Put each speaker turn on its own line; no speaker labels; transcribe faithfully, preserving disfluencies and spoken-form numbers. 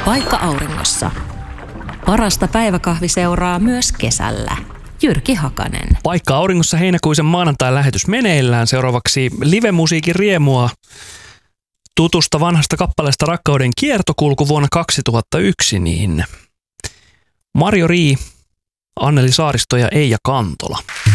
Paikka auringossa. Parasta päiväkahviseuraa myös kesällä. Jyrki Hakanen.
Paikka auringossa heinäkuisen maanantain lähetys meneillään. Seuraavaksi live-musiikin riemua tutusta vanhasta kappaleesta Rakkauden kiertokulku vuonna kaksituhattayksi, niin Marjo Rii, Anneli Saaristo ja Eija Kantola.